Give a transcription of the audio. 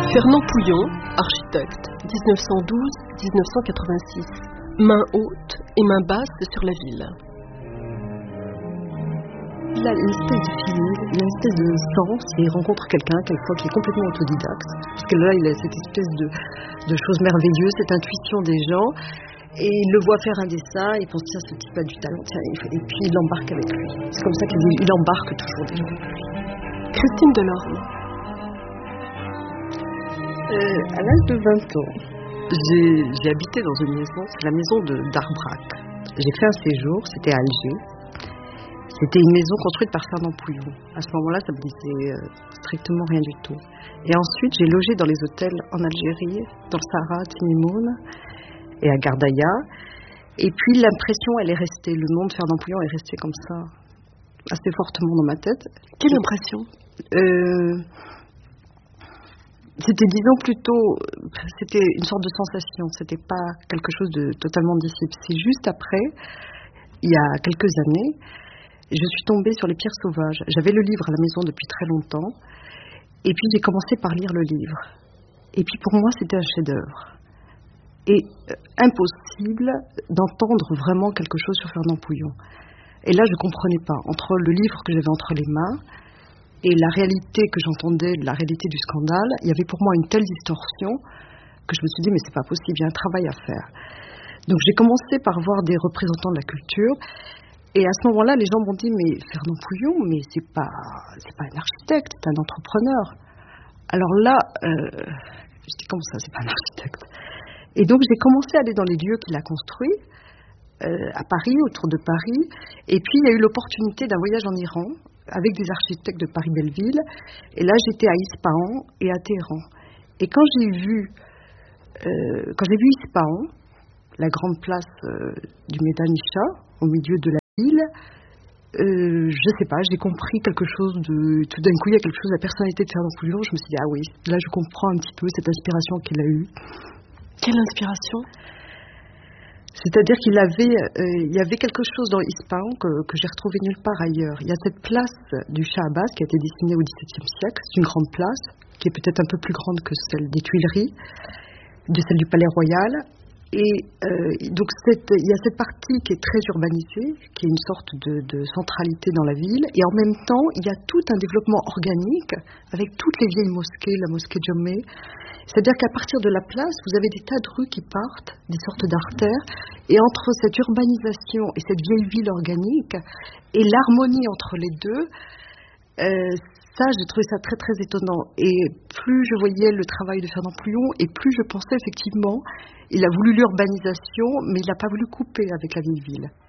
Fernand Pouillon, architecte, 1912-1986. Main haute et main basse sur la ville. Il a une espèce de feeling, il a une espèce de sens et il rencontre quelqu'un, quelquefois, qui est complètement autodidacte. Parce que là, il a cette espèce de chose merveilleuse, cette intuition des gens. Et il le voit faire un dessin, il pense, tiens, ce type a du talent, tiens, et puis il l'embarque avec lui. C'est comme ça qu'il embarque toujours des gens avec lui. Christine Delorme. À l'âge de 20 ans, j'ai habité dans une maison, c'est la maison d'Arbrac. J'ai fait un séjour, c'était à Alger. C'était une maison construite par Fernand Pouillon. À ce moment-là, ça me disait strictement rien du tout. Et ensuite, j'ai logé dans les hôtels en Algérie, dans le Sahara, Timimoun et à Gardaïa. Et puis l'impression, elle est restée. Le nom de Fernand Pouillon est resté comme ça, assez fortement dans ma tête. Quelle impression? C'était, disons plutôt, c'était une sorte de sensation. C'était pas quelque chose de totalement disciple. C'est juste après, il y a quelques années, je suis tombée sur les pierres sauvages. J'avais le livre à la maison depuis très longtemps. Et puis j'ai commencé par lire le livre. Et puis pour moi, c'était un chef-d'œuvre. Et impossible d'entendre vraiment quelque chose sur Fernand Pouillon. Et là, je ne comprenais pas. Entre le livre que j'avais entre les mains et la réalité que j'entendais, la réalité du scandale, il y avait pour moi une telle distorsion que je me suis dit, mais c'est pas possible, il y a un travail à faire. Donc j'ai commencé par voir des représentants de la culture. Et à ce moment-là, les gens m'ont dit, mais Fernand Pouillon, mais c'est pas un architecte, c'est un entrepreneur. Alors là, je dis, comment ça, c'est pas un architecte? Et donc j'ai commencé à aller dans les lieux qu'il a construits, à Paris, autour de Paris. Et puis il y a eu l'opportunité d'un voyage en Iran, avec des architectes de Paris-Belleville. Et là, j'étais à Ispahan et à Téhéran. Et quand j'ai vu Ispahan, la grande place du Médanisha, au milieu de la ville, je sais pas, j'ai compris quelque chose tout d'un coup, il y a quelque chose de la personnalité de Fernand Pouillon. Je me suis dit, ah oui, là je comprends un petit peu cette inspiration qu'il a eue. Quelle inspiration? C'est-à-dire qu'il y avait quelque chose dans Ispahan que j'ai retrouvé nulle part ailleurs. Il y a cette place du Shah Abbas qui a été dessinée au XVIIe siècle. C'est une grande place qui est peut-être un peu plus grande que celle des Tuileries, de celle du Palais Royal. Et donc il y a cette partie qui est très urbanisée, qui est une sorte de centralité dans la ville. Et en même temps, il y a tout un développement organique avec toutes les vieilles mosquées, la mosquée Djomé. C'est-à-dire qu'à partir de la place, vous avez des tas de rues qui partent, des sortes d'artères, et entre cette urbanisation et cette vieille ville organique, et l'harmonie entre les deux, ça, j'ai trouvé ça très très étonnant. Et plus je voyais le travail de Fernand Pouillon, et plus je pensais effectivement, il a voulu l'urbanisation, mais il n'a pas voulu couper avec la vieille ville.